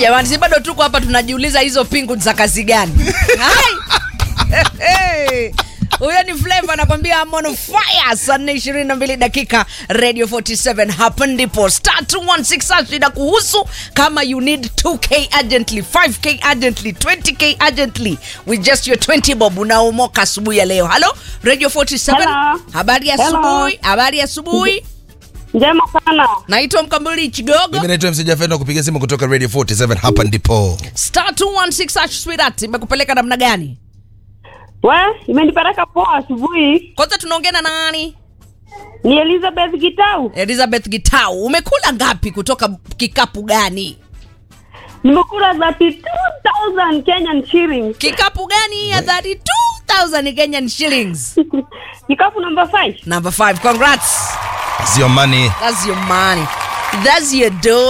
Jamani, si bado tuko hapa tunajiuliza hizo pingu za kazi gani? Hai. Huyo ni Flavor anakuambia I'm on fire. Saa 22 dakika Radio 47 hapa ndipo star 216 ina kuhusu kama you need 2k urgently, 5k urgently, 20k urgently with just your 20 bob unaomoka asubuhi ya leo. Hello Radio 47. Hello. Habari ya asubuhi. Habari ya asubuhi. Njema sana. Naitwa Mkambuli Chigogo. Mimi naitwa Msija Fendo kupiga simu kutoka Radio 47 hapa ndipo. Star 216 sweetheart imekupeleka namna gani? Imenipeleka poa asubuhi. Kwanza tunaongea na nani? Ni Elizabeth Gitau. Elizabeth Gitau, umekula ngapi kutoka kikapu gani? Nimekula 32,000 Kenyan shillings. Kikapu gani ya 32,000 Kenyan shillings? Kikapu number 5. Number 5, congrats. That's your money. That's your money. That's your dough.